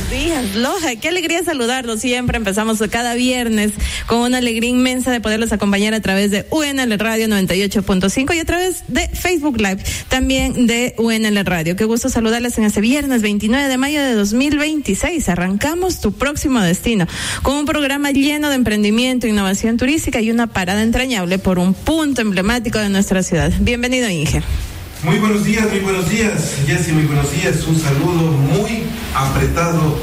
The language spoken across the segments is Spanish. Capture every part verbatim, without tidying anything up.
buenos días, Loja. Qué alegría saludarlos siempre. Empezamos cada viernes con una alegría inmensa de poderlos acompañar a través de U N L Radio noventa y ocho punto cinco y a través de Facebook Live, también de U N L Radio. Qué gusto saludarles en este viernes veintinueve de mayo de dos mil veintiséis. Arrancamos tu próximo destino con un programa lleno de emprendimiento, innovación turística y una parada entrañable por un punto emblemático de nuestra ciudad. Bienvenido, Inge. Muy buenos días, muy buenos días, Jessy, muy buenos días. Un saludo muy apretado,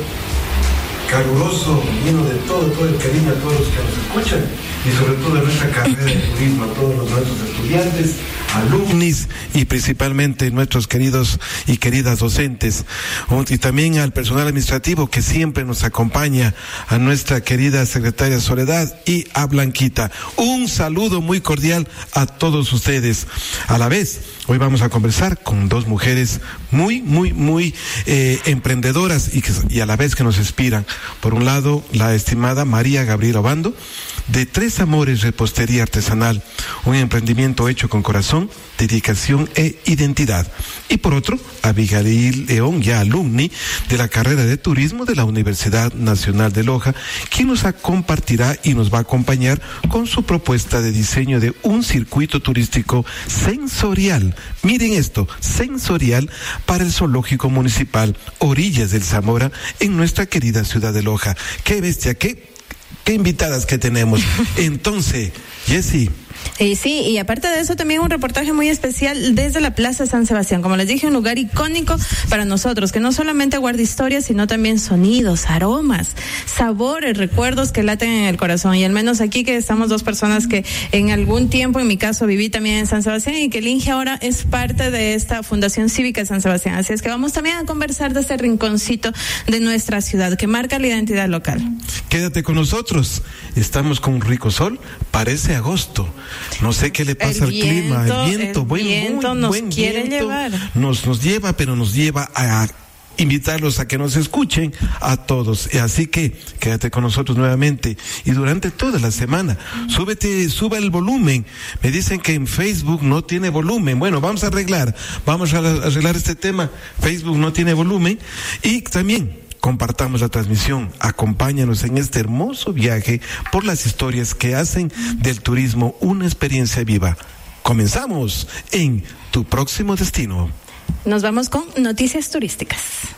caluroso, lleno de todo, todo el cariño a todos los que nos escuchan y sobre todo en nuestra carrera de turismo, a todos los nuestros estudiantes, alumnos y principalmente nuestros queridos y queridas docentes, y también al personal administrativo que siempre nos acompaña, a nuestra querida secretaria Soledad y a Blanquita. Un saludo muy cordial a todos ustedes. A la vez, hoy vamos a conversar con dos mujeres muy, muy, muy eh, emprendedoras y, que, y a la vez que nos inspiran. Por un lado, la estimada María Gabriela Obando, de Tres Amores Repostería Artesanal, un emprendimiento hecho con corazón, dedicación e identidad. Y por otro, Abigail León, ya alumni de la carrera de turismo de la Universidad Nacional de Loja, quien nos compartirá y nos va a acompañar con su propuesta de diseño de un circuito turístico sensorial. Miren esto, sensorial para el zoológico municipal Orillas del Zamora en nuestra querida ciudad de Loja. ¡Qué bestia! ¡Qué Qué invitadas que tenemos! Entonces, Jessy. Y sí, y aparte de eso también un reportaje muy especial desde la Plaza San Sebastián, como les dije, un lugar icónico para nosotros, que no solamente guarda historias, sino también sonidos, aromas, sabores, recuerdos que laten en el corazón. Y al menos aquí que estamos dos personas que en algún tiempo, en mi caso, viví también en San Sebastián y que el Inge ahora es parte de esta Fundación Cívica de San Sebastián. Así es que vamos también a conversar de este rinconcito de nuestra ciudad que marca la identidad local. Quédate con nosotros. Estamos con un rico sol, parece agosto. No sé qué le pasa el al viento, clima, el viento, el buen, viento muy nos buen quiere viento, llevar. Nos, nos lleva, pero nos lleva a invitarlos a que nos escuchen a todos. Así que quédate con nosotros nuevamente y durante toda la semana. Súbete, suba el volumen. Me dicen que en Facebook no tiene volumen. Bueno, vamos a arreglar, vamos a arreglar este tema. Facebook no tiene volumen y también compartamos la transmisión. Acompáñanos en este hermoso viaje por las historias que hacen del turismo una experiencia viva. Comenzamos en Tu Próximo Destino. Nos vamos con noticias turísticas.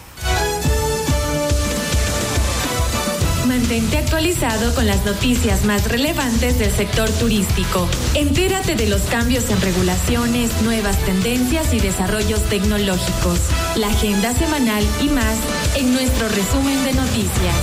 Mantente actualizado con las noticias más relevantes del sector turístico. Entérate de los cambios en regulaciones, nuevas tendencias y desarrollos tecnológicos. La agenda semanal y más en nuestro resumen de noticias.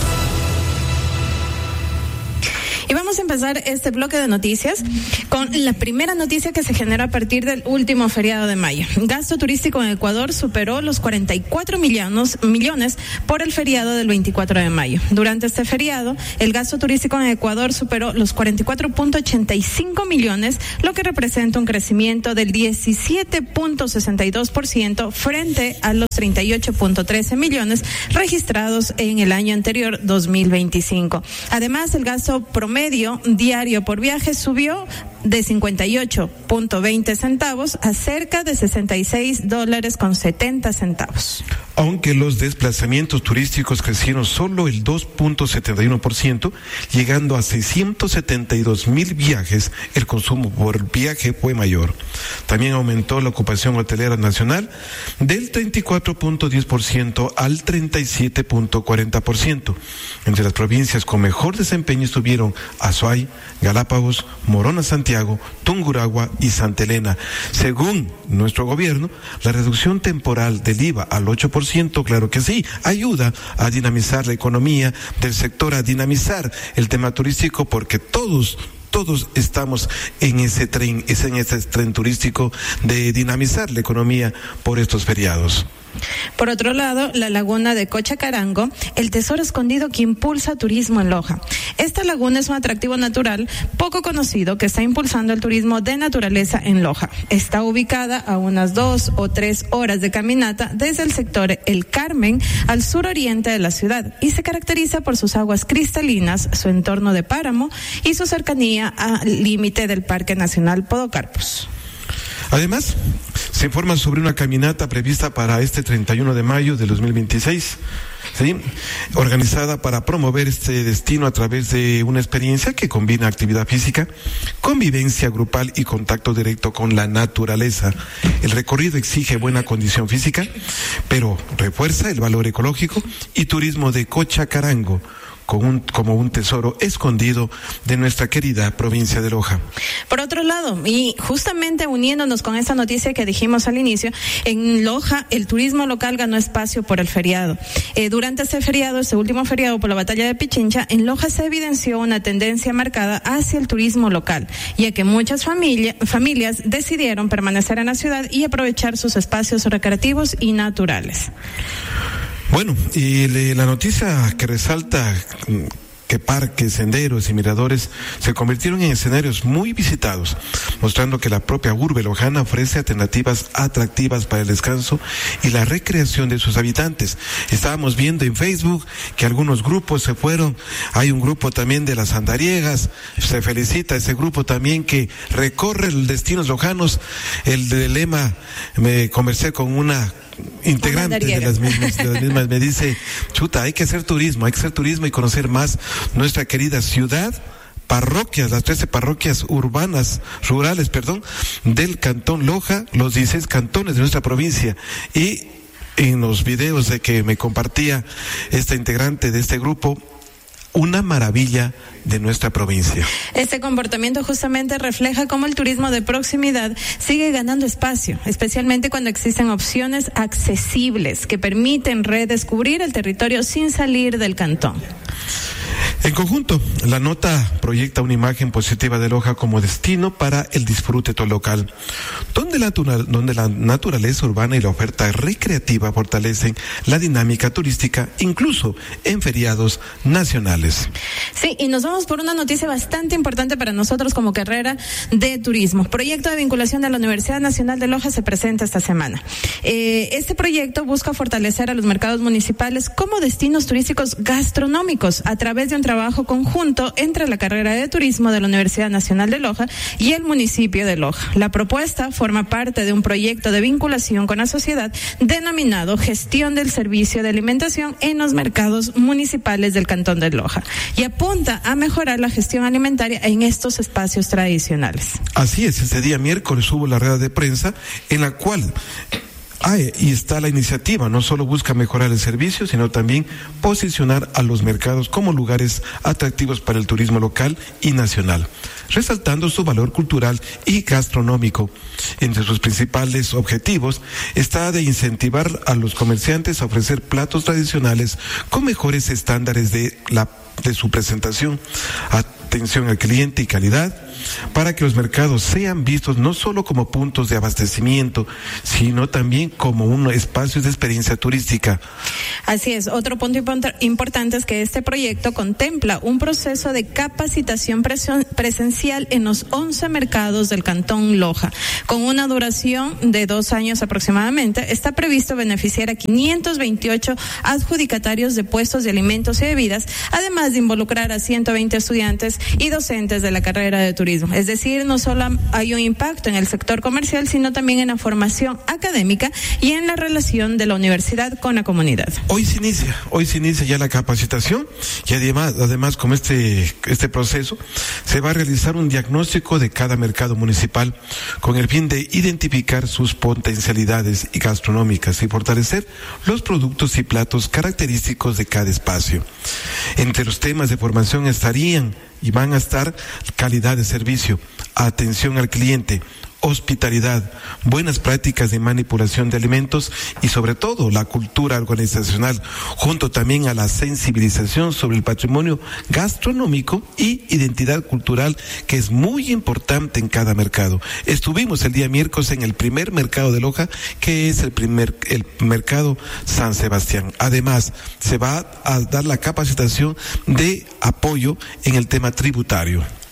Y vamos a empezar este bloque de noticias con la primera noticia que se genera a partir del último feriado de mayo. Gasto turístico en Ecuador superó los cuarenta y cuatro millones, millones por el feriado del veinticuatro de mayo. Durante este feriado, el gasto turístico en Ecuador superó los cuarenta y cuatro punto ochenta y cinco millones, lo que representa un crecimiento del diecisiete punto sesenta y dos por ciento frente a los treinta y ocho punto trece millones registrados en el año anterior, dos mil veinticinco. Además, el gasto promedio diario por viaje subió de cincuenta y ocho punto veinte centavos a cerca de sesenta y seis dólares con setenta centavos. Aunque los desplazamientos turísticos crecieron solo el dos punto setenta y uno por ciento, llegando a seiscientos setenta y dos mil viajes, el consumo por viaje fue mayor. También aumentó la ocupación hotelera nacional del treinta y cuatro punto diez por ciento al treinta y siete punto cuarenta por ciento. Entre las provincias con mejor desempeño estuvieron Azuay, Galápagos, Morona Santiago, Tungurahua y Santa Elena. Según nuestro gobierno, la reducción temporal del I V A al ocho por ciento, claro que sí, ayuda a dinamizar la economía del sector, a dinamizar el tema turístico, porque todos Todos estamos en ese tren, en ese tren turístico de dinamizar la economía por estos feriados. Por otro lado, la laguna de Cochacarango, el tesoro escondido que impulsa turismo en Loja. Esta laguna es un atractivo natural poco conocido que está impulsando el turismo de naturaleza en Loja. Está ubicada a unas dos o tres horas de caminata desde el sector El Carmen al suroriente de la ciudad y se caracteriza por sus aguas cristalinas, su entorno de páramo y su cercanía al límite del Parque Nacional Podocarpus. Además, se informa sobre una caminata prevista para este treinta y uno de mayo de dos mil veintiséis, ¿sí?, organizada para promover este destino a través de una experiencia que combina actividad física, convivencia grupal y contacto directo con la naturaleza. El recorrido exige buena condición física, pero refuerza el valor ecológico y turismo de Cochacarango, Con un, como un tesoro escondido de nuestra querida provincia de Loja. Por otro lado, y justamente uniéndonos con esta noticia que dijimos al inicio, en Loja el turismo local ganó espacio por el feriado. Eh, durante este feriado, este último feriado por la batalla de Pichincha, en Loja se evidenció una tendencia marcada hacia el turismo local, ya que muchas familia, familias decidieron permanecer en la ciudad y aprovechar sus espacios recreativos y naturales. Bueno, y le, la noticia que resalta que parques, senderos y miradores se convirtieron en escenarios muy visitados, mostrando que la propia urbe lojana ofrece alternativas atractivas para el descanso y la recreación de sus habitantes. Estábamos viendo en Facebook que algunos grupos se fueron, hay un grupo también de las Andariegas, se felicita a ese grupo también que recorre los destinos lojanos. El del lema, me conversé con una integrante de las mismas, de las mismas, me dice, chuta, hay que hacer turismo, hay que hacer turismo y conocer más nuestra querida ciudad, parroquias, las trece parroquias urbanas, rurales, perdón, del Cantón Loja, los dieciséis cantones de nuestra provincia. Y en los videos de que me compartía esta integrante de este grupo, una maravilla de nuestra provincia. Este comportamiento justamente refleja cómo el turismo de proximidad sigue ganando espacio, especialmente cuando existen opciones accesibles que permiten redescubrir el territorio sin salir del cantón. En conjunto, la nota proyecta una imagen positiva de Loja como destino para el disfrute local, donde la, donde la naturaleza urbana y la oferta recreativa fortalecen la dinámica turística, incluso en feriados nacionales. Sí, y nos vamos por una noticia bastante importante para nosotros como carrera de turismo. Proyecto de vinculación de la Universidad Nacional de Loja se presenta esta semana. Eh, este proyecto busca fortalecer a los mercados municipales como destinos turísticos gastronómicos a través de un trabajo conjunto entre la carrera de turismo de la Universidad Nacional de Loja y el municipio de Loja. La propuesta forma parte de un proyecto de vinculación con la sociedad denominado Gestión del Servicio de Alimentación en los mercados municipales del Cantón de Loja y apunta a mejorar la gestión alimentaria en estos espacios tradicionales. Así es, este día miércoles hubo la rueda de prensa en la cual Ah, y está la iniciativa, no solo busca mejorar el servicio, sino también posicionar a los mercados como lugares atractivos para el turismo local y nacional, resaltando su valor cultural y gastronómico. Entre sus principales objetivos está de incentivar a los comerciantes a ofrecer platos tradicionales con mejores estándares de la de su presentación, atención al cliente y calidad, para que los mercados sean vistos no solo como puntos de abastecimiento, sino también como un espacio de experiencia turística. Así es, otro punto importante es que este proyecto contempla un proceso de capacitación presencial en los once mercados del Cantón Loja, con una duración de dos años aproximadamente. Está previsto beneficiar a quinientos veintiocho adjudicatarios de puestos de alimentos y bebidas, además de involucrar a ciento veinte estudiantes y docentes de la carrera de turismo. Es decir, no solo hay un impacto en el sector comercial, sino también en la formación académica y en la relación de la universidad con la comunidad. Hoy se inicia, hoy se inicia ya la capacitación y además, además con este, este proceso se va a realizar un diagnóstico de cada mercado municipal con el fin de identificar sus potencialidades y gastronómicas y fortalecer los productos y platos característicos de cada espacio. Entre los temas de formación estarían y van a estar calidad de servicio, atención al cliente, hospitalidad, buenas prácticas de manipulación de alimentos y sobre todo la cultura organizacional, junto también a la sensibilización sobre el patrimonio gastronómico y identidad cultural, que es muy importante en cada mercado. Estuvimos el día miércoles en el primer mercado de Loja, que es el primer el mercado San Sebastián. Además, se va a dar la capacitación de apoyo en el tema tributario.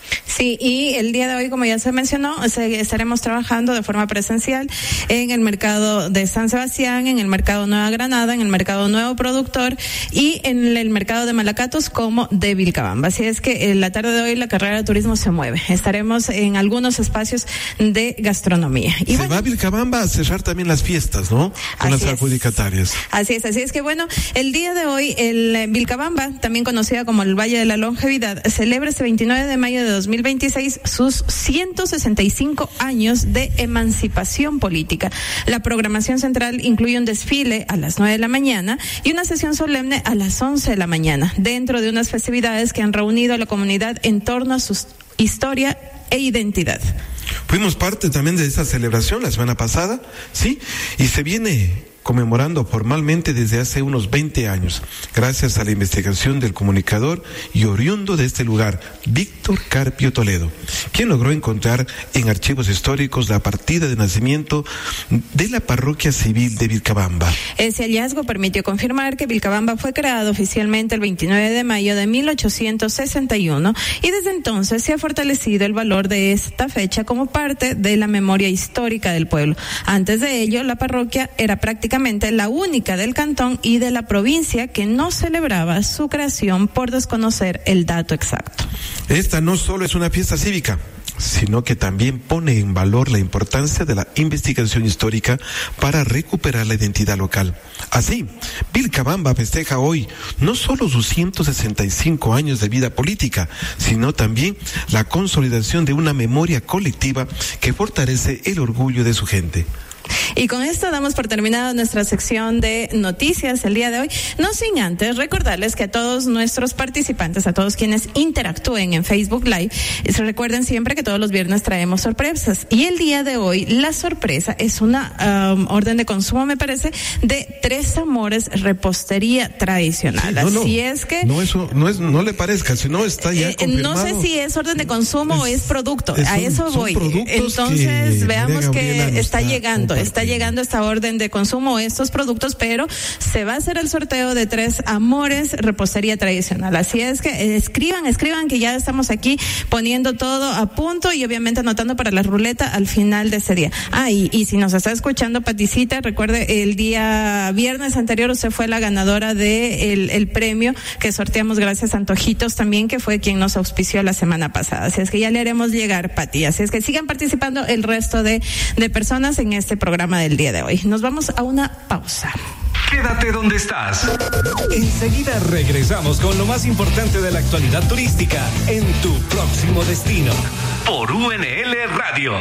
Sí, y el día de hoy, como ya se mencionó, se, estaremos trabajando de forma presencial en el mercado de San Sebastián, en el mercado Nueva Granada, en el mercado Nuevo Productor y en el mercado de Malacatos como de Vilcabamba. Así es que en la tarde de hoy la carrera de turismo se mueve. Estaremos en algunos espacios de gastronomía. Y se bueno, va a Vilcabamba a cerrar también las fiestas, ¿no? Con las adjudicatarias. Así es, así es que bueno, el día de hoy el Vilcabamba, también conocida como el Valle de la Longevidad, celebra este veintinueve de mayo de dos mil veintiséis sus ciento sesenta y cinco años de emancipación política. La programación central incluye un desfile a las nueve de la mañana y una sesión solemne a las once de la mañana, dentro de unas festividades que han reunido a la comunidad en torno a su historia e identidad. Fuimos parte también de esa celebración la semana pasada, ¿sí? Y se viene conmemorando formalmente desde hace unos veinte años, gracias a la investigación del comunicador y oriundo de este lugar, Víctor Carpio Toledo, quien logró encontrar en archivos históricos la partida de nacimiento de la parroquia civil de Vilcabamba. Ese hallazgo permitió confirmar que Vilcabamba fue creado oficialmente el veintinueve de mayo de mil ochocientos sesenta y uno y desde entonces se ha fortalecido el valor de esta fecha como parte de la memoria histórica del pueblo. Antes de ello, la parroquia era prácticamente la única del cantón y de la provincia que no celebraba su creación por desconocer el dato exacto. Esta no solo es una fiesta cívica, sino que también pone en valor la importancia de la investigación histórica para recuperar la identidad local. Así, Vilcabamba festeja hoy no solo sus ciento sesenta y cinco años de vida política, sino también la consolidación de una memoria colectiva que fortalece el orgullo de su gente. Y con esto damos por terminada nuestra sección de noticias el día de hoy, no sin antes recordarles que a todos nuestros participantes, a todos quienes interactúen en Facebook Live, se recuerden siempre que todos los viernes traemos sorpresas y el día de hoy la sorpresa es una um, orden de consumo, me parece, de Tres Amores Repostería Tradicional. Sí, no, Así no, es que no eso no es no le parezca, si no está ya eh, confirmado. No sé si es orden de consumo es, o es producto, es a un, eso voy. Entonces veamos que está llegando, está llegando esta orden de consumo, estos productos, pero se va a hacer el sorteo de Tres Amores Repostería Tradicional. Así es que eh, escriban, escriban que ya estamos aquí poniendo todo a punto y obviamente anotando para la ruleta al final de ese día. Ah, y, y si nos está escuchando Paticita, recuerde el día viernes anterior usted fue la ganadora de el, el premio que sorteamos gracias a Antojitos también, que fue quien nos auspició la semana pasada. Así es que ya le haremos llegar, Pati. Así es que sigan participando el resto de, de personas en este programa del día de hoy. Nos vamos a una pausa. Quédate donde estás. Enseguida regresamos con lo más importante de la actualidad turística en tu próximo destino. Por U N L Radio.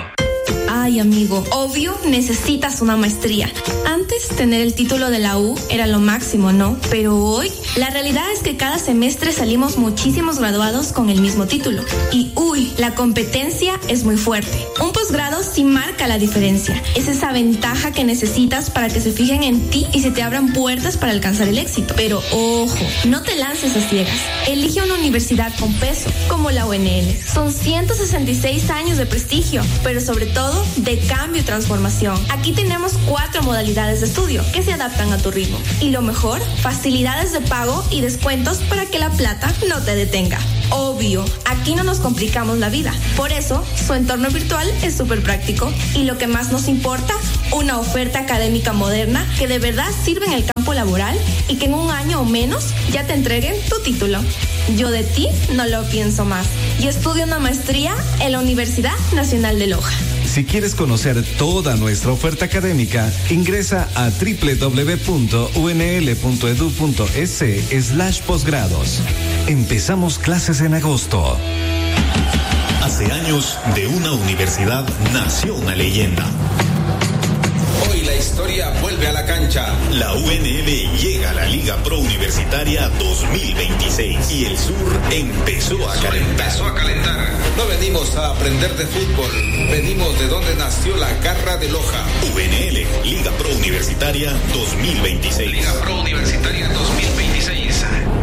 Ay, amigo, obvio necesitas una maestría. Antes, tener el título de la U era lo máximo, ¿no? Pero hoy, la realidad es que cada semestre salimos muchísimos graduados con el mismo título. Y uy, la competencia es muy fuerte. Un posgrado sí marca la diferencia. Es esa ventaja que necesitas para que se fijen en ti y se te abran puertas para alcanzar el éxito. Pero ojo, no te lances a ciegas. Elige una universidad con peso, como la U N L. Son ciento sesenta y seis años de prestigio, pero sobre todo de cambio y transformación. Aquí tenemos cuatro modalidades de estudio que se adaptan a tu ritmo. Y lo mejor, facilidades de pago y descuentos para que la plata no te detenga. Obvio, aquí no nos complicamos la vida. Por eso, su entorno virtual es súper práctico. Y lo que más nos importa, una oferta académica moderna que de verdad sirve en el campo laboral y que en un año o menos ya te entreguen tu título. Yo de ti no lo pienso más. Y estudio una maestría en la Universidad Nacional de Loja. Si quieres conocer toda nuestra oferta académica, ingresa a doble u doble u doble u punto u n l punto e d u punto e s slash posgrados. Empezamos clases en agosto. Hace años, de una universidad nació una leyenda. Hoy la historia vuelve a la cancha. La U N L llega a la Liga Pro Universitaria dos mil veintiséis y el sur empezó a calentar. Empezó a calentar. No venimos a aprender de fútbol, venimos de donde nació la garra de Loja. U N L, Liga Pro Universitaria dos mil veintiséis. Liga Pro Universitaria dos mil veintiséis.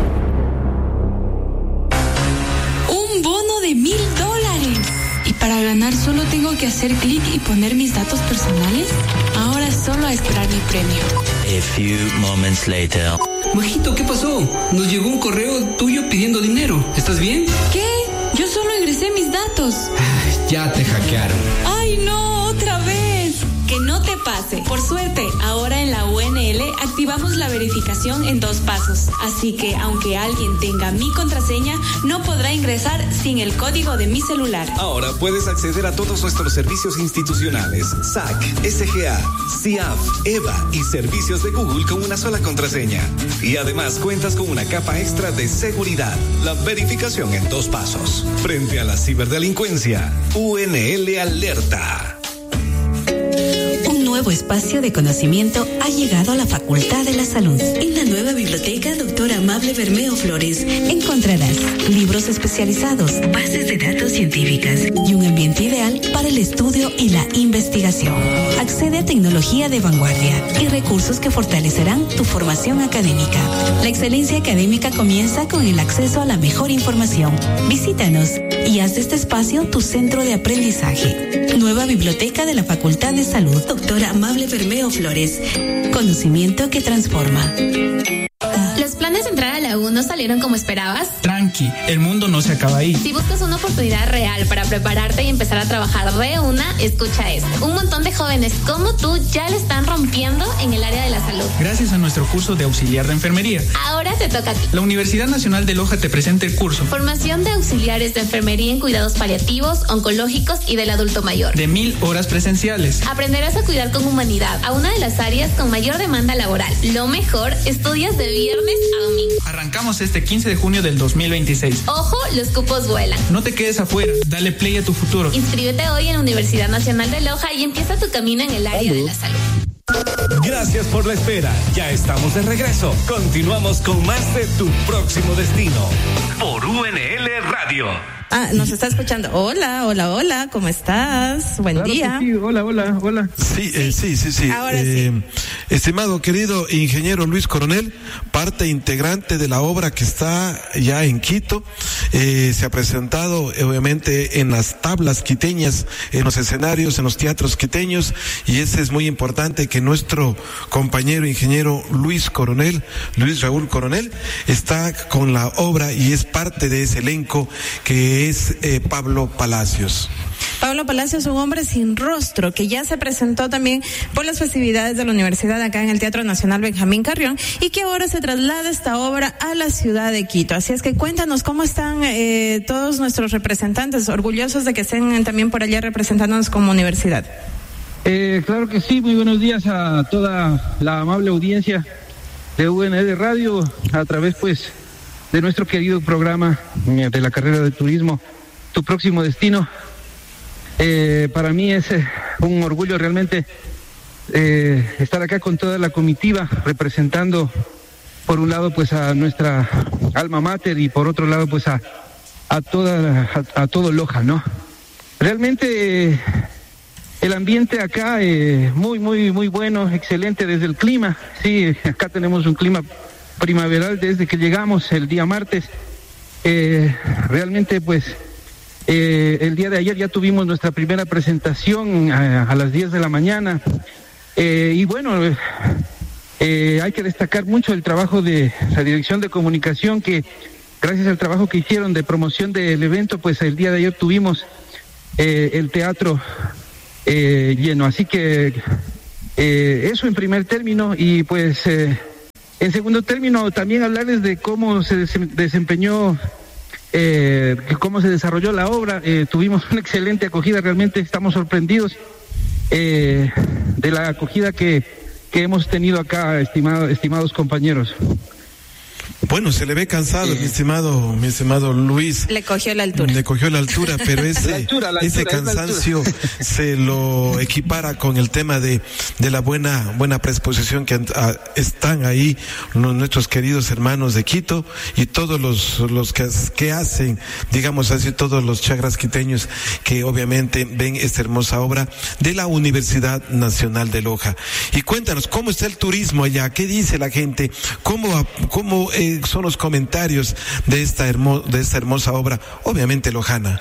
Un bono de mil dólares. ¿Y para ganar solo tengo que hacer clic y poner mis datos personales? Ahora solo a esperar mi premio. A few moments later. Majito, ¿qué pasó? Nos llegó un correo tuyo pidiendo dinero. ¿Estás bien? ¿Qué? Yo solo ingresé mis datos. Ya te hackearon. ¡Ay, no! ¡Otra vez! Que no te pase. Por suerte, ahora en la U N L activamos la verificación en dos pasos. Así que, aunque alguien tenga mi contraseña, no podrá ingresar sin el código de mi celular. Ahora puedes acceder a todos nuestros servicios institucionales, S A C, S G A, C I A F, E V A y servicios de Google con una sola contraseña. Y además cuentas con una capa extra de seguridad, la verificación en dos pasos. Frente a la ciberdelincuencia, U N L alerta. Nuevo espacio de conocimiento ha llegado a la Facultad de la Salud. En la nueva biblioteca Doctora Amable Bermeo Flores encontrarás libros especializados, bases de datos científicas y un ambiente ideal para el estudio y la investigación. Accede a tecnología de vanguardia y recursos que fortalecerán tu formación académica. La excelencia académica comienza con el acceso a la mejor información. Visítanos y haz de este espacio tu centro de aprendizaje. Nueva biblioteca de la Facultad de Salud Doctora Amable Bermeo Flores. Conocimiento que transforma. ¿Los planes de entrar a la U no salieron como esperabas? Tranqui, el mundo no se acaba ahí. Si buscas una oportunidad real para prepararte y empezar a trabajar de una, escucha esto. Un montón de jóvenes como tú ya le están rompiendo en el área de la salud. Gracias a nuestro curso de auxiliar de enfermería. Ahora te toca a ti. La Universidad Nacional de Loja te presenta el curso. Formación de auxiliares de enfermería en cuidados paliativos, oncológicos y del adulto mayor. De mil horas presenciales. Aprenderás a cuidar con humanidad a una de las áreas con mayor demanda laboral. Lo mejor, estudias de viernes a domingo. Arrancamos este quince de junio del dos mil veintiséis. Ojo, los cupos vuelan. No te quedes afuera, dale play a tu futuro. Inscríbete hoy en la Universidad Nacional de Loja y empieza tu camino en el área de la salud. Gracias por la espera. Ya estamos de regreso. Continuamos con más de Tu Próximo Destino por U N L Radio. Ah, nos está escuchando. Hola, hola, hola, ¿cómo estás? Buen claro día. Sí, hola, hola, hola. Sí, eh, sí, sí, sí. Ahora eh, sí. Estimado querido ingeniero Luis Coronel, parte integrante de la obra que está ya en Quito, eh, se ha presentado obviamente en las tablas quiteñas, en los escenarios, en los teatros quiteños, y ese es muy importante que nuestro compañero ingeniero Luis Coronel, Luis Raúl Coronel, está con la obra y es parte de ese elenco que es eh, Pablo Palacios. Pablo Palacios, un hombre sin rostro, que ya se presentó también por las festividades de la universidad acá en el Teatro Nacional Benjamín Carrión y que ahora se traslada esta obra a la ciudad de Quito. Así es que cuéntanos cómo están eh, todos nuestros representantes, orgullosos de que estén también por allá representándonos como universidad. Eh, claro que sí, muy buenos días a toda la amable audiencia de U N L Radio a través pues de nuestro querido programa de la carrera de turismo, Tu Próximo Destino. Eh, para mí es eh, un orgullo realmente eh, estar acá con toda la comitiva representando por un lado pues a nuestra alma mater y por otro lado pues a, a toda a, a todo Loja, ¿no? Realmente eh, el ambiente acá eh, muy muy muy bueno, excelente desde el clima. Sí, acá tenemos un clima primaveral desde que llegamos el día martes. Eh, realmente pues eh, el día de ayer ya tuvimos nuestra primera presentación a, a las diez de la mañana eh, y bueno eh, hay que destacar mucho el trabajo de la Dirección de Comunicación, que gracias al trabajo que hicieron de promoción del evento pues el día de ayer tuvimos eh, el teatro eh, lleno, así que eh, eso en primer término. Y pues eh, en segundo término, también hablarles de cómo se desempeñó, eh, cómo se desarrolló la obra. Eh, tuvimos una excelente acogida, realmente estamos sorprendidos eh, de la acogida que, que hemos tenido acá, estimado, estimados compañeros. Bueno, se le ve cansado, eh, mi estimado, mi estimado Luis. Le cogió la altura. Le cogió la altura, pero ese, la altura, la ese altura, cansancio se lo equipara con el tema de, de la buena, buena predisposición que a, están ahí los, nuestros queridos hermanos de Quito y todos los, los que, que hacen, digamos así, todos los chagras quiteños que obviamente ven esta hermosa obra de la Universidad Nacional de Loja. Y cuéntanos, ¿cómo está el turismo allá? ¿Qué dice la gente? ¿Cómo, cómo eh, son los comentarios de esta hermo, de esta hermosa obra, obviamente lojana?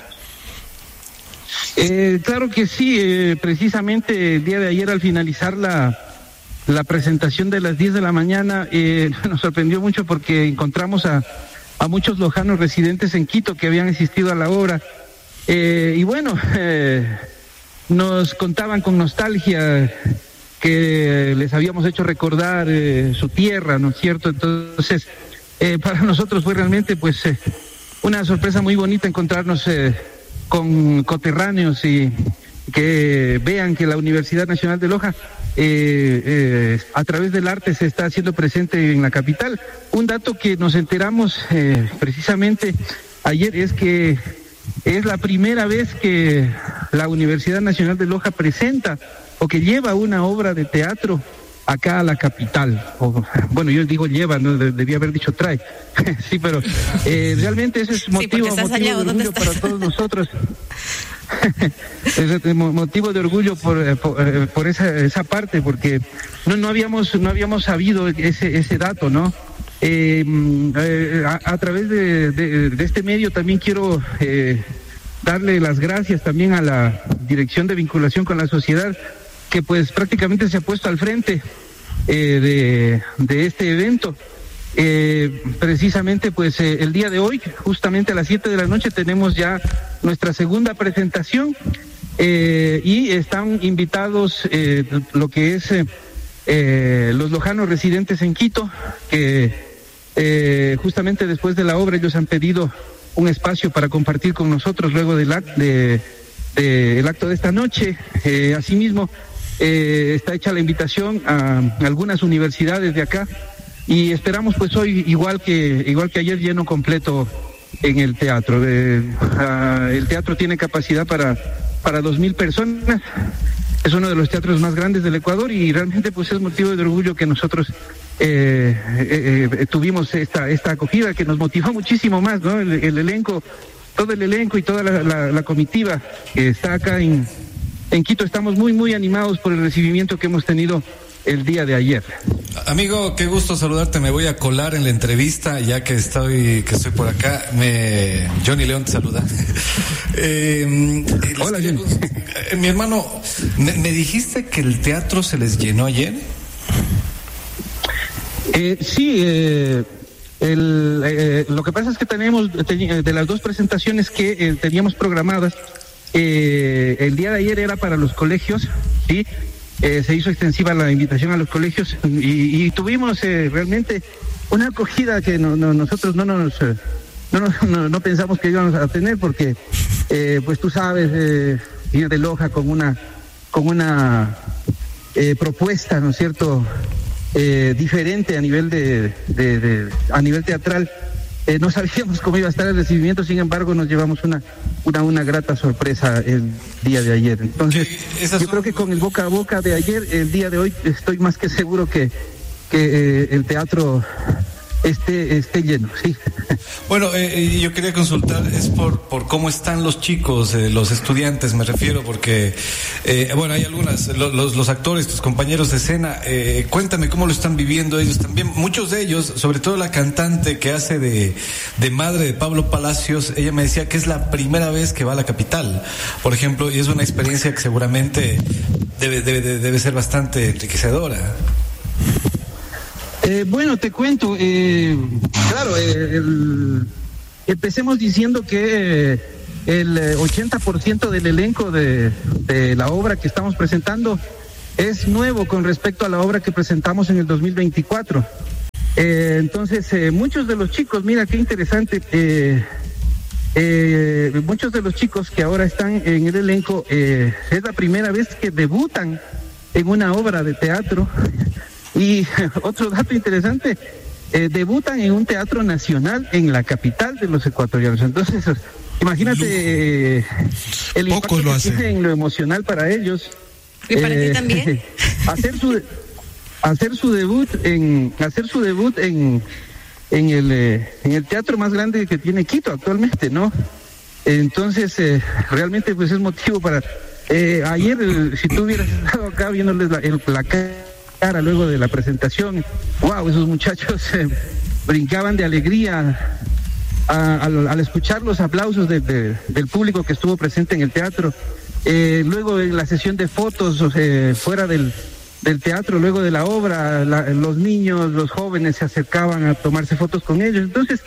Eh, claro que sí, eh, precisamente el día de ayer al finalizar la, la presentación de las diez de la mañana, eh, nos sorprendió mucho porque encontramos a, a muchos lojanos residentes en Quito que habían asistido a la obra. Eh, y bueno, eh, nos contaban con nostalgia que les habíamos hecho recordar eh, su tierra, ¿no es cierto? Entonces, eh, para nosotros fue realmente pues eh, una sorpresa muy bonita encontrarnos eh, con coterráneos y que vean que la Universidad Nacional de Loja eh, eh, a través del arte se está haciendo presente en la capital. Un dato que nos enteramos eh, precisamente ayer es que es la primera vez que la Universidad Nacional de Loja presenta o que lleva una obra de teatro acá a la capital. O, bueno, yo digo lleva, no debía haber dicho trae. Sí, pero eh, realmente ese es motivo, sí, motivo allá, de orgullo para todos nosotros. Es motivo de orgullo por, por, por esa, esa parte, porque no, no habíamos no habíamos sabido ese, ese dato, ¿no? Eh, eh, a, a través de, de, de este medio también quiero eh, darle las gracias también a la Dirección de Vinculación con la Sociedad, que pues prácticamente se ha puesto al frente eh, de, de este evento. Eh, precisamente pues eh, el día de hoy, justamente a las siete de la noche, tenemos ya nuestra segunda presentación eh, y están invitados eh, lo que es eh, eh, los lojanos residentes en Quito, que eh, justamente después de la obra ellos han pedido un espacio para compartir con nosotros luego del act de, de, el acto de esta noche. Eh, asimismo, eh, está hecha la invitación a, a algunas universidades de acá. Y esperamos pues hoy, igual que igual que ayer, lleno completo en el teatro. Eh, uh, el teatro tiene capacidad para para dos mil personas. Es uno de los teatros más grandes del Ecuador y realmente pues es motivo de orgullo que nosotros eh, eh, eh, tuvimos esta esta acogida que nos motivó muchísimo más, ¿no? El, el elenco, todo el elenco y toda la, la, la comitiva que está acá en en Quito, estamos muy muy animados por el recibimiento que hemos tenido el día de ayer. Amigo, qué gusto saludarte. Me voy a colar en la entrevista ya que estoy que estoy por acá. Me Johnny León te saluda. eh, Hola, Johnny. Eh, mi hermano, me, me dijiste que el teatro se les llenó ayer. Eh, sí, eh, el, eh, lo que pasa es que tenemos de las dos presentaciones que eh, teníamos programadas, eh, el día de ayer era para los colegios, sí. Eh, se hizo extensiva la invitación a los colegios y, y tuvimos eh, realmente una acogida que no, no, nosotros no nos eh, no, no, no pensamos que íbamos a tener, porque eh, pues tú sabes, eh, ir de Loja con una con una eh, propuesta, ¿no es cierto?, eh, diferente a nivel de, de, de a nivel teatral. Eh, no sabíamos cómo iba a estar el recibimiento, sin embargo nos llevamos una una una grata sorpresa el día de ayer. Entonces, yo son... creo que con el boca a boca de ayer, el día de hoy, estoy más que seguro que, que eh, el teatro esté, esté lleno, sí. Bueno, eh, yo quería consultar, es por por cómo están los chicos, eh, los estudiantes, me refiero, porque, eh, bueno, hay algunas, los, los, los actores, tus compañeros de escena, eh, cuéntame cómo lo están viviendo ellos también. Muchos de ellos, sobre todo la cantante que hace de, de madre de Pablo Palacios, ella me decía que es la primera vez que va a la capital, por ejemplo, y es una experiencia que seguramente debe, debe, debe ser bastante enriquecedora. Eh, bueno, te cuento, eh, claro, eh, el, empecemos diciendo que eh, el ochenta por ciento del elenco de, de la obra que estamos presentando es nuevo con respecto a la obra que presentamos en el dos mil veinticuatro. Eh, entonces, eh, muchos de los chicos, mira qué interesante, eh, eh, muchos de los chicos que ahora están en el elenco, eh, es la primera vez que debutan en una obra de teatro. Y otro dato interesante, eh, debutan en un teatro nacional en la capital de los ecuatorianos. Entonces, imagínate eh, el impacto que tiene en lo emocional para ellos. ¿Y para eh, ti también? hacer su hacer su debut en hacer su debut en en el eh, en el teatro más grande que tiene Quito actualmente, ¿no? Entonces, eh, realmente pues es motivo para eh, ayer, eh, si tú hubieras estado acá viéndoles la, el, la cara luego de la presentación, wow, esos muchachos eh, brincaban de alegría a, al, al escuchar los aplausos de, de, del público que estuvo presente en el teatro. Eh, luego en la sesión de fotos eh, fuera del, del teatro, luego de la obra, la, los niños, los jóvenes se acercaban a tomarse fotos con ellos. Entonces,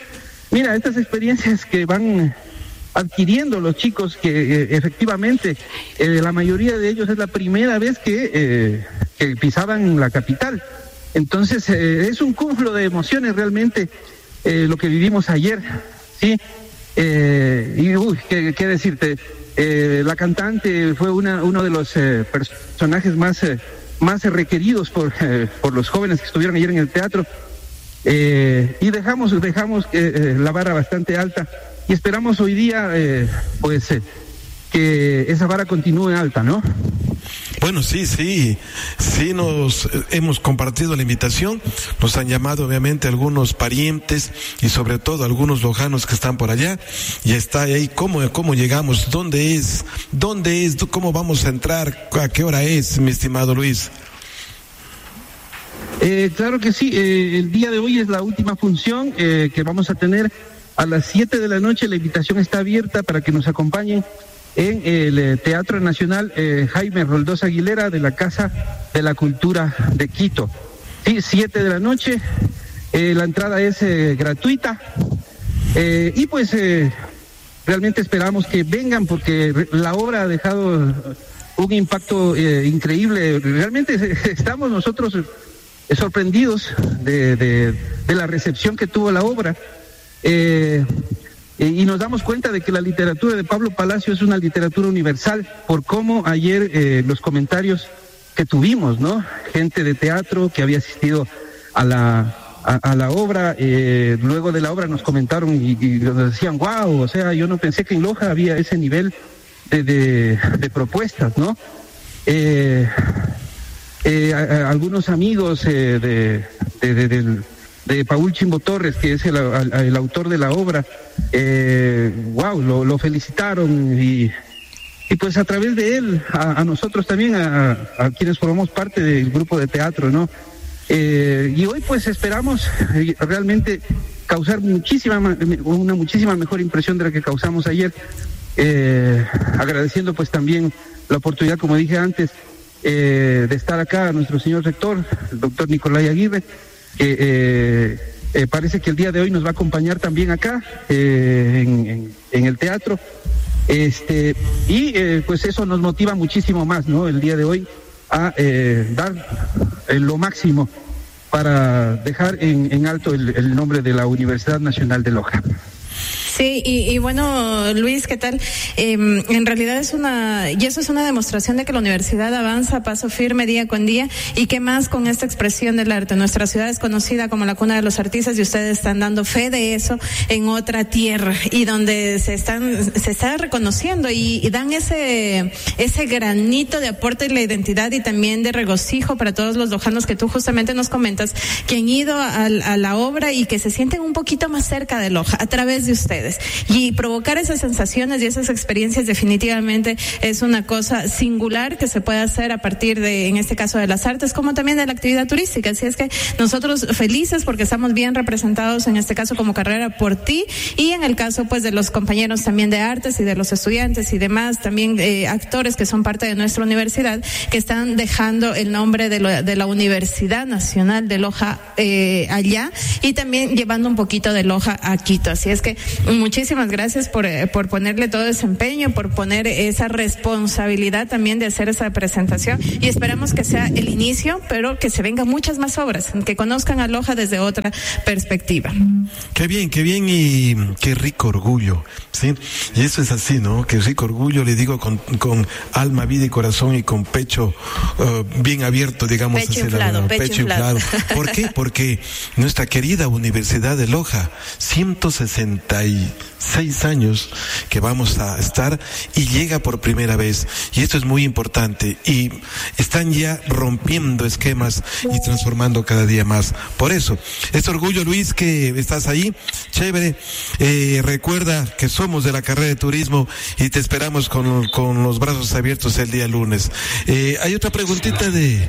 mira, estas experiencias que van adquiriendo los chicos, que eh, efectivamente eh, la mayoría de ellos es la primera vez que, eh, que pisaban la capital. Entonces eh, es un cúmulo de emociones realmente eh, lo que vivimos ayer, ¿sí? Eh, y uy, ¿qué, qué decirte? Eh, la cantante fue una, uno de los eh, personajes más, eh, más requeridos por, eh, por los jóvenes que estuvieron ayer en el teatro. Eh, y dejamos, dejamos eh, la vara bastante alta y esperamos hoy día eh, pues eh, que esa vara continúe alta, ¿no? Bueno, sí, sí, sí nos eh, hemos compartido la invitación, nos han llamado obviamente algunos parientes y sobre todo algunos lojanos que están por allá, y está ahí cómo, cómo llegamos, dónde es, dónde es, cómo vamos a entrar, a qué hora es, mi estimado Luis. Eh, claro que sí, eh, el día de hoy es la última función eh, que vamos a tener a las siete de la noche. La invitación está abierta para que nos acompañen en el eh, Teatro Nacional eh, Jaime Roldós Aguilera de la Casa de la Cultura de Quito. Sí, siete de la noche, eh, la entrada es eh, gratuita eh, y pues eh, realmente esperamos que vengan porque la obra ha dejado un impacto eh, increíble. Realmente estamos nosotros sorprendidos de, de, de la recepción que tuvo la obra eh, y nos damos cuenta de que la literatura de Pablo Palacio es una literatura universal por cómo ayer eh, los comentarios que tuvimos, ¿no? Gente de teatro que había asistido a la a, a la obra, eh, luego de la obra nos comentaron y, y nos decían, wow, o sea, yo no pensé que en Loja había ese nivel de, de, de propuestas, ¿no? Eh, Eh, a, a algunos amigos eh, de, de, de, de, de Paul Chimbo Torres, que es el, el, el autor de la obra, eh, wow, lo, lo felicitaron y, y pues a través de él, a, a nosotros también, a, a quienes formamos parte del grupo de teatro, ¿no? Eh, y hoy pues esperamos eh, realmente causar muchísima, una muchísima mejor impresión de la que causamos ayer, eh, agradeciendo pues también la oportunidad, como dije antes, Eh, de estar acá a nuestro señor rector, el doctor Nicolai Aguirre, que eh, eh, parece que el día de hoy nos va a acompañar también acá eh, en, en, en el teatro, este y eh, pues eso nos motiva muchísimo más, ¿no? El día de hoy a eh, dar eh, lo máximo para dejar en, en alto el, el nombre de la Universidad Nacional de Loja. Sí, y, y bueno, Luis, ¿qué tal? Eh, en realidad es una, y eso es una demostración de que la universidad avanza a paso firme día con día, y qué más con esta expresión del arte. Nuestra ciudad es conocida como la cuna de los artistas y ustedes están dando fe de eso en otra tierra, y donde se están, se está reconociendo y, y dan ese, ese granito de aporte en la identidad y también de regocijo para todos los lojanos que tú justamente nos comentas, que han ido a, a la obra y que se sienten un poquito más cerca de Loja a través de ustedes. Y provocar esas sensaciones y esas experiencias definitivamente es una cosa singular que se puede hacer a partir de, en este caso, de las artes, como también de la actividad turística. Así es que nosotros felices porque estamos bien representados, en este caso como carrera, por ti, y en el caso pues de los compañeros también de artes y de los estudiantes y demás también eh, actores que son parte de nuestra universidad, que están dejando el nombre de, lo, de la Universidad Nacional de Loja eh, allá, y también llevando un poquito de Loja a Quito. Así es que muchísimas gracias por, eh, por ponerle todo ese empeño, por poner esa responsabilidad también de hacer esa presentación, y esperamos que sea el inicio, pero que se vengan muchas más obras, que conozcan a Loja desde otra perspectiva. Qué bien, qué bien, y qué rico orgullo, ¿sí? Y eso es así, ¿no? Qué rico orgullo, le digo con, con alma, vida y corazón, y con pecho uh, bien abierto, digamos. Pecho inflado, la, pecho, pecho inflado. inflado. ¿Por qué? Porque nuestra querida Universidad de Loja, ciento sesenta y seis años que vamos a estar, y llega por primera vez, y esto es muy importante, y están ya rompiendo esquemas y transformando cada día más. Por eso, este orgullo, Luis, que estás ahí, chévere. Eh, recuerda que somos de la carrera de turismo y te esperamos con, con los brazos abiertos el día lunes. Eh, hay otra preguntita de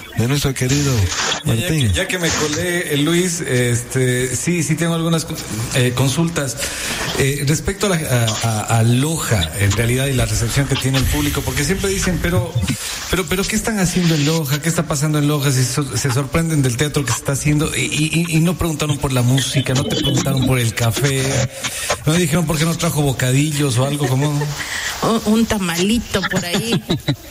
de nuestro querido Martín. Ya que, ya que me colé, eh, Luis, este, sí, sí tengo algunas eh, consultas eh, respecto a, la, a, a, a Loja, en realidad, y la recepción que tiene el público, porque siempre dicen, pero, pero, pero, ¿qué están haciendo en Loja? ¿Qué está pasando en Loja? Si so, se sorprenden del teatro que se está haciendo y, y, y no preguntaron por la música, no te preguntaron por el café, no dijeron por qué no trajo bocadillos o algo como un tamalito por ahí.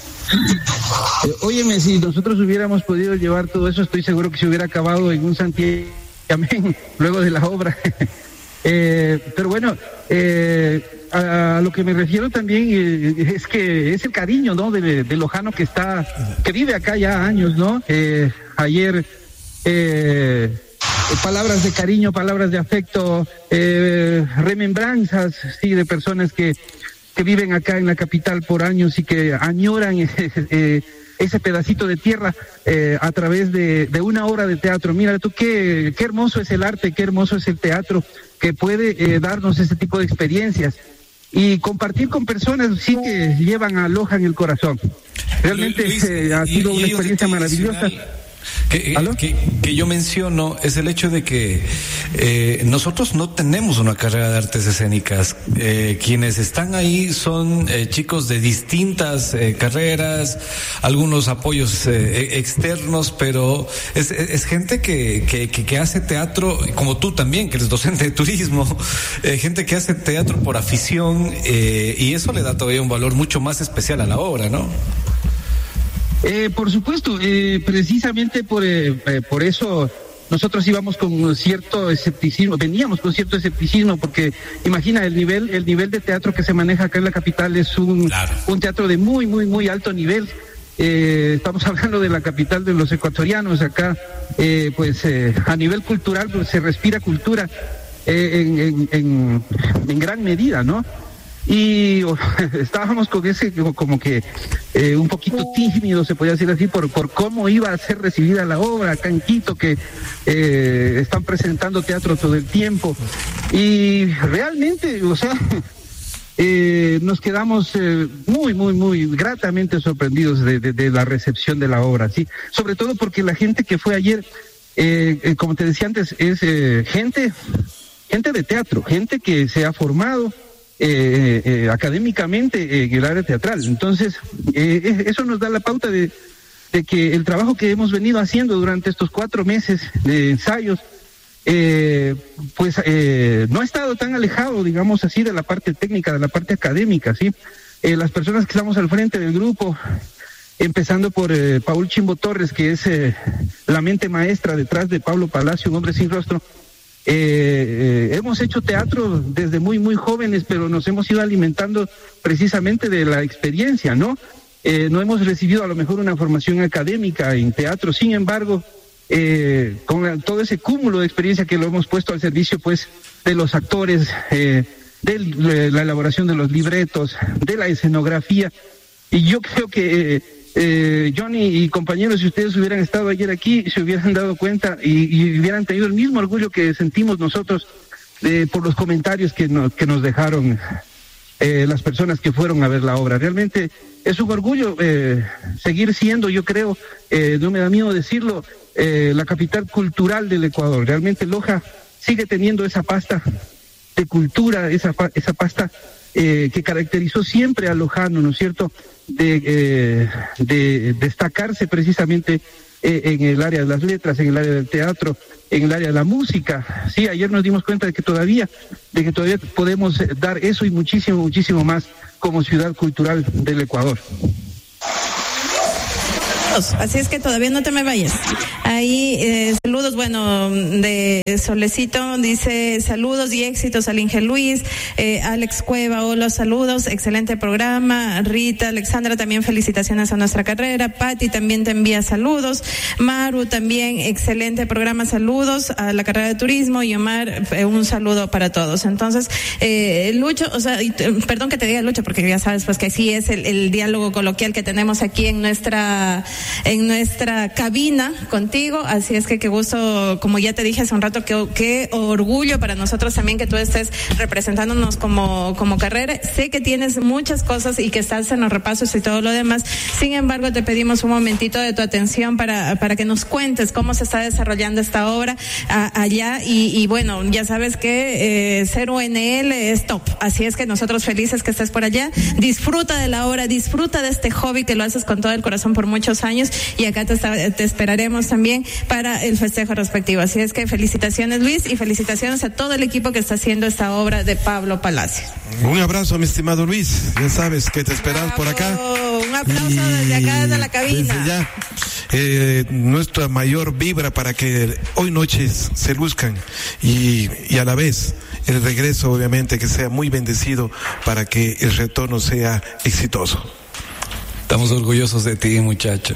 Eh, óyeme, si nosotros hubiéramos podido llevar todo eso, estoy seguro que se hubiera acabado en un santiamén luego de la obra. eh, pero bueno, eh, a, a lo que me refiero también eh, es que es el cariño, ¿no? De, de lojano que está, que vive acá ya años, ¿no? Eh, ayer, eh, palabras de cariño, palabras de afecto, eh, remembranzas, sí, de personas que que viven acá en la capital por años y que añoran eh, eh, ese pedacito de tierra eh, a través de, de una obra de teatro. Mira tú qué, qué hermoso es el arte, qué hermoso es el teatro, que puede eh, darnos ese tipo de experiencias y compartir con personas, sí, que llevan a Loja en el corazón. Realmente Luis, eh, ha sido una experiencia maravillosa. Que, que, que yo menciono es el hecho de que eh, nosotros no tenemos una carrera de artes escénicas. Eh, quienes están ahí son eh, chicos de distintas eh, carreras, algunos apoyos eh, externos, pero es, es, es gente que, que, que, que hace teatro, como tú también, que eres docente de turismo, eh, gente que hace teatro por afición, eh, y eso le da todavía un valor mucho más especial a la obra, ¿no? Eh, por supuesto, eh, precisamente por, eh, eh, por eso nosotros íbamos con cierto escepticismo, veníamos con cierto escepticismo, porque imagina el nivel, el nivel de teatro que se maneja acá en la capital es un, claro. un teatro de muy, muy, muy alto nivel. Eh, estamos hablando de la capital de los ecuatorianos, acá, eh, pues eh, a nivel cultural pues, se respira cultura eh, en, en, en, en gran medida, ¿no? Y oh, estábamos con ese como que eh, un poquito tímido, se podía decir así, por, por cómo iba a ser recibida la obra acá en Quito, que eh, están presentando teatro todo el tiempo. Y realmente, o sea, eh, nos quedamos eh, muy, muy, muy gratamente sorprendidos de, de, de la recepción de la obra, ¿sí? Sobre todo porque la gente que fue ayer, eh, eh, como te decía antes, es eh, gente, gente de teatro, gente que se ha formado Eh, eh, académicamente eh, en el área teatral. Entonces, eh, eso nos da la pauta de, de que el trabajo que hemos venido haciendo durante estos cuatro meses de ensayos, eh, pues eh, no ha estado tan alejado, digamos así, de la parte técnica, de la parte académica, ¿sí? Eh, las personas que estamos al frente del grupo, empezando por eh, Paul Chimbo Torres, que es eh, la mente maestra detrás de Pablo Palacio, un hombre sin rostro. Eh, eh, hemos hecho teatro desde muy, muy jóvenes, pero nos hemos ido alimentando precisamente de la experiencia, ¿no? Eh, no hemos recibido a lo mejor una formación académica en teatro, sin embargo, eh, con todo ese cúmulo de experiencia que lo hemos puesto al servicio, pues, de los actores, eh, de la elaboración de los libretos, de la escenografía, y yo creo que... Eh, Eh, Johnny y compañeros, si ustedes hubieran estado ayer aquí, se hubieran dado cuenta y, y hubieran tenido el mismo orgullo que sentimos nosotros eh, por los comentarios que, no, que nos dejaron eh, las personas que fueron a ver la obra. Realmente es un orgullo eh, seguir siendo, yo creo, eh, no me da miedo decirlo, eh, la capital cultural del Ecuador. Realmente Loja sigue teniendo esa pasta de cultura, esa, esa pasta eh, que caracterizó siempre a lojano, ¿no es cierto?, de, eh, de destacarse precisamente eh, en el área de las letras, en el área del teatro, en el área de la música. Sí, ayer nos dimos cuenta de que todavía, de que todavía podemos dar eso y muchísimo, muchísimo más como ciudad cultural del Ecuador. Así es que todavía no te me vayas. Ahí, eh, saludos, bueno, de Solecito, dice saludos y éxitos al Inge Luis, eh, Alex Cueva, hola, saludos, excelente programa, Rita, Alexandra, también felicitaciones a nuestra carrera, Patti también te envía saludos, Maru también, excelente programa, saludos a la carrera de turismo, y Omar, eh, un saludo para todos. Entonces, eh, Lucho, o sea, y, perdón que te diga Lucho, porque ya sabes, pues que así es el, el diálogo coloquial que tenemos aquí en nuestra en nuestra cabina contigo, así es que qué gusto, como ya te dije hace un rato, qué, qué orgullo para nosotros también que tú estés representándonos como, como carrera. Sé que tienes muchas cosas y que estás en los repasos y todo lo demás, sin embargo te pedimos un momentito de tu atención para, para que nos cuentes cómo se está desarrollando esta obra a, allá y, y bueno, ya sabes que eh, ser U N L es top, así es que nosotros felices que estés por allá. Disfruta de la obra, disfruta de este hobby que lo haces con todo el corazón por muchos años y acá te, te esperaremos también para el festejo respectivo. Así es que felicitaciones, Luis, y felicitaciones a todo el equipo que está haciendo esta obra de Pablo Palacios. Un abrazo, mi estimado Luis, ya sabes que te esperamos por acá. Un aplauso y desde acá, desde la cabina. Desde ya, eh, nuestra mayor vibra para que hoy noches se luzcan y, y a la vez el regreso obviamente que sea muy bendecido para que el retorno sea exitoso. Estamos orgullosos de ti, muchacho.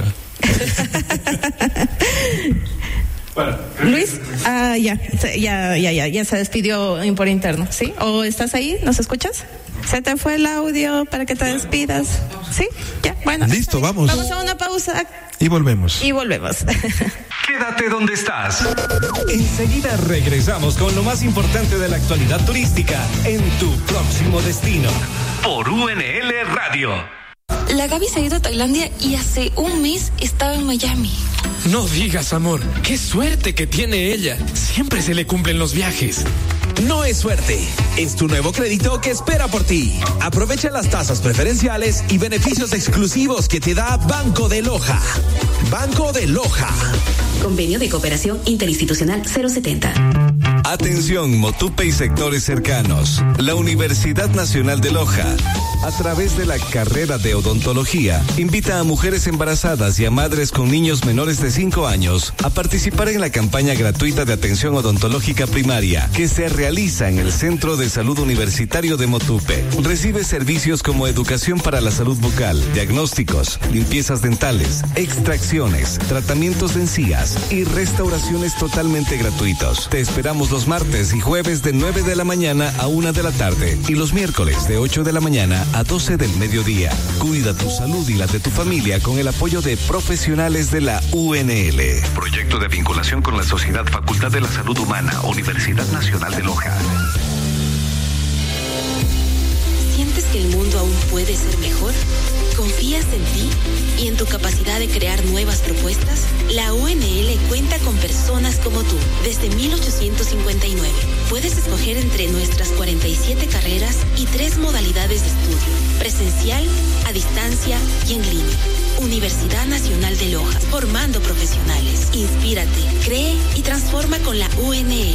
Bueno, Luis, ah, ya, ya, ya, ya, ya se despidió por interno, ¿sí? ¿O estás ahí? ¿Nos escuchas? ¿Se te fue el audio para que te despidas? ¿Sí? Ya, bueno. Listo, vamos. Vamos a una pausa. Y volvemos. Y volvemos. Quédate donde estás. Enseguida regresamos con lo más importante de la actualidad turística en tu próximo destino. Por U N L Radio. La Gaby se ha ido a Tailandia y hace un mes estaba en Miami. No digas, amor, qué suerte que tiene ella. Siempre se le cumplen los viajes. No es suerte, es tu nuevo crédito que espera por ti. Aprovecha las tasas preferenciales y beneficios exclusivos que te da Banco de Loja. Banco de Loja. Convenio de cooperación interinstitucional cero setenta. Atención, Motupe y sectores cercanos. La Universidad Nacional de Loja, a través de la carrera de odontología, invita a mujeres embarazadas y a madres con niños menores de cinco años a participar en la campaña gratuita de atención odontológica primaria que se realiza en el Centro de Salud Universitario de Motupe. Recibe servicios como educación para la salud bucal, diagnósticos, limpiezas dentales, extracciones, tratamientos de encías y restauraciones totalmente gratuitos. Te esperamos los martes y jueves de nueve de la mañana a una de la tarde y los miércoles de ocho de la mañana a doce del mediodía. Cuida tu salud y la de tu familia con el apoyo de profesionales de la U N L. Proyecto de vinculación con la Sociedad Facultad de la Salud Humana, Universidad Nacional de Loja. ¿Sientes que el mundo aún puede ser mejor? ¿Confías en ti y en tu capacidad de crear nuevas propuestas? La U N L cuenta con personas como tú desde mil ochocientos cincuenta y nueve. Puedes escoger entre nuestras cuarenta y siete carreras y tres modalidades de estudio: presencial, a distancia y en línea. Universidad Nacional de Loja, formando profesionales. Inspírate, cree y transforma con la U N L.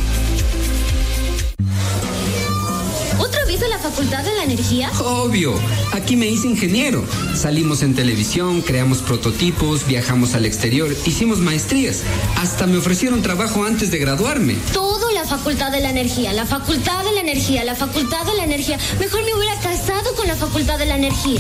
¿Otra vez a la Facultad de la Energía? Obvio, aquí me hice ingeniero. Salimos en televisión, creamos prototipos, viajamos al exterior, hicimos maestrías. Hasta me ofrecieron trabajo antes de graduarme. Todo la Facultad de la Energía, la Facultad de la Energía, la Facultad de la Energía. Mejor me hubiera casado con la Facultad de la Energía.